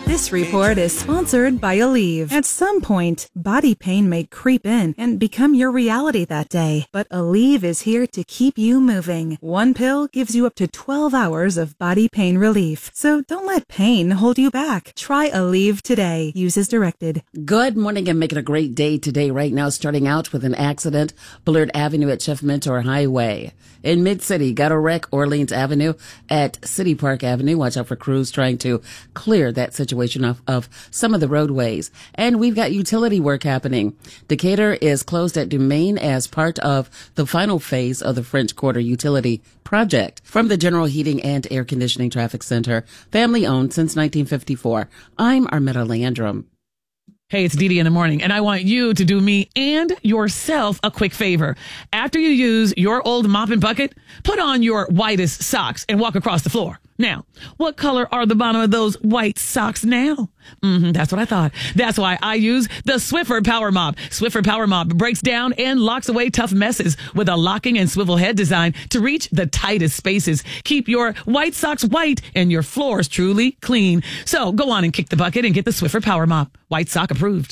This report is sponsored by Aleve. At some point, body pain may creep in and become your reality that day. But Aleve is here to keep you moving. One pill gives you up to 12 hours of body pain relief. So don't let pain hold you back. Try Aleve today. Use as directed. Good morning and make it a great day today. Right now, starting out with an accident, Bullard Avenue at Chef Mentor Highway. In Mid-City, got a wreck, Orleans Avenue at City Park Avenue. Watch out for crews trying to clear that situation of some of the roadways. And we've got utility work happening. Decatur is closed at Dumaine as part of the final phase of the French Quarter utility project. From the General Heating and Air Conditioning Traffic Center, family owned since 1954. I'm Armetta Landrum. Hey, it's Dee Dee in the morning, and I want you to do me and yourself a quick favor. After you use your old mop and bucket, put on your whitest socks and walk across the floor. Now, what color are the bottom of those white socks now? That's what I thought. That's why I use the Swiffer Power Mop. Swiffer Power Mop breaks down and locks away tough messes with a locking and swivel head design to reach the tightest spaces. Keep your white socks white and your floors truly clean. So go on and kick the bucket and get the Swiffer Power Mop. White sock approved.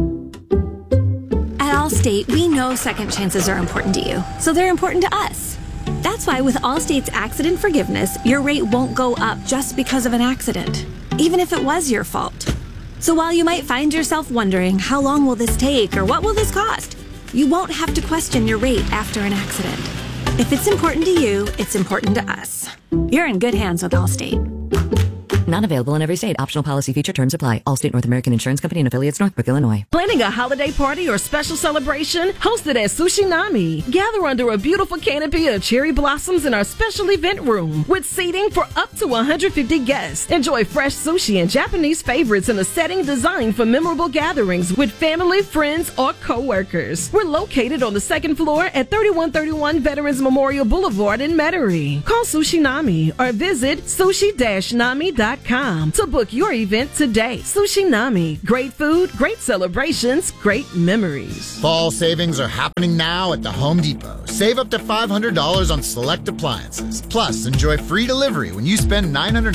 At Allstate, we know second chances are important to you, so they're important to us. That's why with Allstate's accident forgiveness, your rate won't go up just because of an accident, even if it was your fault. So while you might find yourself wondering, how long will this take or what will this cost? You won't have to question your rate after an accident. If it's important to you, it's important to us. You're in good hands with Allstate. Not available in every state. Optional policy feature terms apply. Allstate North American Insurance Company and affiliates, Northbrook, Illinois. Planning a holiday party or special celebration? Hosted at Sushinami. Gather under a beautiful canopy of cherry blossoms in our special event room with seating for up to 150 guests. Enjoy fresh sushi and Japanese favorites in a setting designed for memorable gatherings with family, friends, or co-workers. We're located on the second floor at 3131 Veterans Memorial Boulevard in Metairie. Call Sushinami or visit sushi-nami.com to book your event today. Sushinami. Great food, great celebrations, great memories. Fall savings are happening now at the Home Depot. Save up to $500 on select appliances. Plus, enjoy free delivery when you spend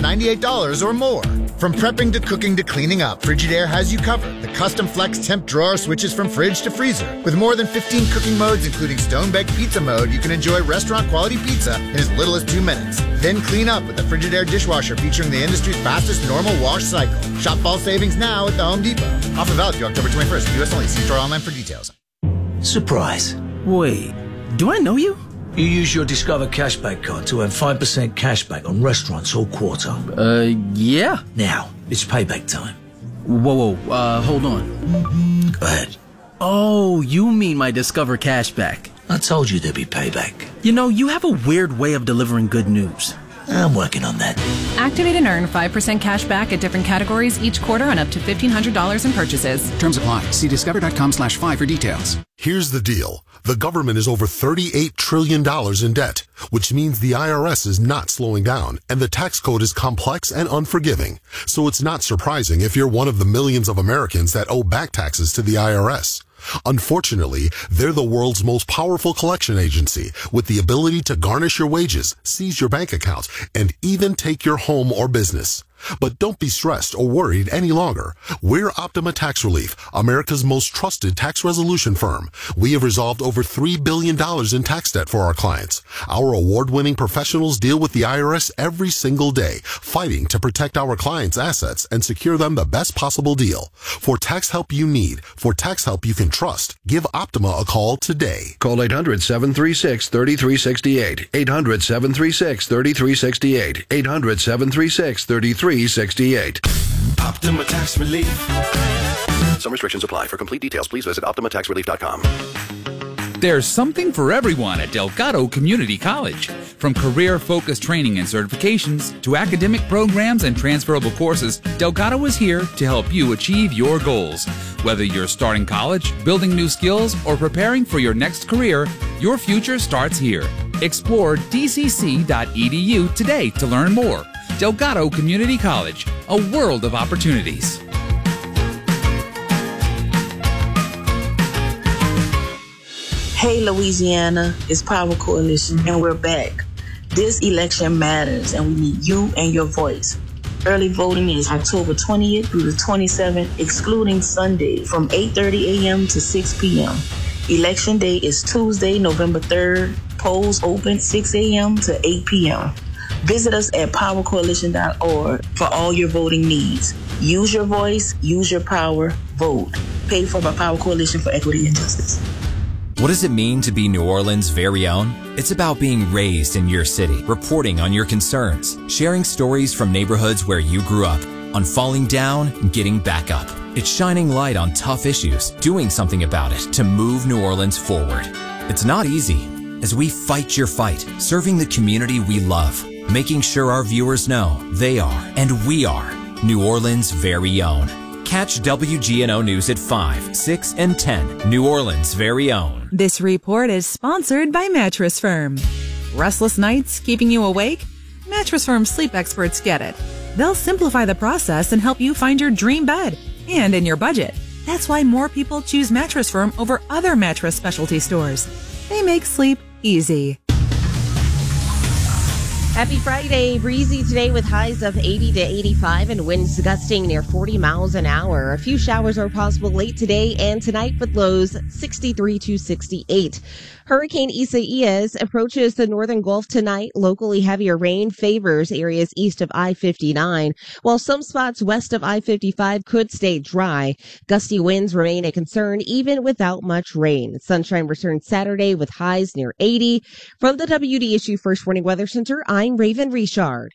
$998 or more. From prepping to cooking to cleaning up, Frigidaire has you covered. The custom flex temp drawer switches from fridge to freezer. With more than 15 cooking modes, including stone-baked pizza mode, you can enjoy restaurant-quality pizza in as little as 2 minutes. Then clean up with the Frigidaire dishwasher featuring the industry's fastest normal wash cycle. Shop fall savings now at the Home Depot. Offer valid through October 21st. U.S. only. See store online for details. Surprise. Wait, do I know you? You use your Discover Cashback card to earn 5% cashback on restaurants all quarter. Yeah. Now, it's payback time. Whoa, hold on. Go ahead. Oh, you mean my Discover Cashback. I told you there'd be payback. You know, you have a weird way of delivering good news. I'm working on that. Activate and earn 5% cash back at different categories each quarter on up to $1,500 in purchases. Terms apply. See discover.com/5 for details. Here's the deal. The government is over $38 trillion in debt, which means the IRS is not slowing down, and the tax code is complex and unforgiving. So it's not surprising if you're one of the millions of Americans that owe back taxes to the IRS. Unfortunately, they're the world's most powerful collection agency with the ability to garnish your wages, seize your bank accounts, and even take your home or business. But don't be stressed or worried any longer. We're Optima Tax Relief, America's most trusted tax resolution firm. We have resolved over $3 billion in tax debt for our clients. Our award-winning professionals deal with the IRS every single day, fighting to protect our clients' assets and secure them the best possible deal. For tax help you need, for tax help you can trust, give Optima a call today. Call 800-736-3368. 800-736-3368. 800-736-3368. Optima Tax Relief. Some restrictions apply. For complete details, please visit OptimaTaxRelief.com. There's something for everyone at Delgado Community College. From career-focused training and certifications to academic programs and transferable courses, Delgado is here to help you achieve your goals. Whether you're starting college, building new skills, or preparing for your next career, your future starts here. Explore dcc.edu today to learn more. Delgado Community College, a world of opportunities. Hey Louisiana, it's Power Coalition and we're back. This election matters and we need you and your voice. Early voting is October 20th through the 27th, excluding Sunday, from 8:30 a.m. to 6 p.m. Election day is Tuesday, November 3rd. Polls open 6 a.m. to 8 p.m. Visit us at powercoalition.org for all your voting needs. Use your voice, use your power, vote. Paid for by Power Coalition for Equity and Justice. What does it mean to be New Orleans' very own? It's about being raised in your city, reporting on your concerns, sharing stories from neighborhoods where you grew up, on falling down and getting back up. It's shining light on tough issues, doing something about it to move New Orleans forward. It's not easy, as we fight your fight, serving the community we love, making sure our viewers know they are, and we are, New Orleans' very own. Catch WGNO News at 5, 6, and 10, New Orleans' very own. This report is sponsored by Mattress Firm. Restless nights keeping you awake? Mattress Firm sleep experts get it. They'll simplify the process and help you find your dream bed, and in your budget. That's why more people choose Mattress Firm over other mattress specialty stores. They make sleep easy. Happy Friday. Breezy today with highs of 80 to 85 and winds gusting near 40 miles an hour. A few showers are possible late today and tonight with lows 63 to 68. Hurricane Isaias approaches the northern Gulf tonight. Locally heavier rain favors areas east of I-59, while some spots west of I-55 could stay dry. Gusty winds remain a concern even without much rain. Sunshine returns Saturday with highs near 80. From the WDSU First Warning Weather Center, I'm Raven Richard.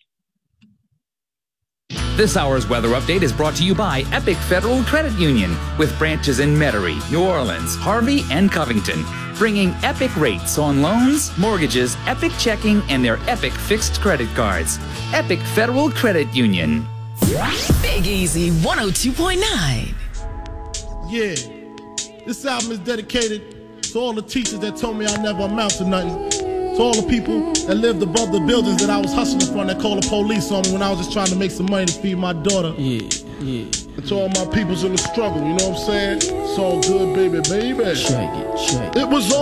This hour's weather update is brought to you by Epic Federal Credit Union, with branches in Metairie, New Orleans, Harvey, and Covington, bringing epic rates on loans, mortgages, epic checking, and their epic fixed credit cards. Epic Federal Credit Union. Big Easy 102.9. Yeah, this album is dedicated to all the teachers that told me I never amount to nothing. To all the people that lived above the buildings that I was hustling from, that called the police on me when I was just trying to make some money to feed my daughter. Yeah. And to all my peoples in the struggle, you know what I'm saying? It's all good, baby. Shake it. It was all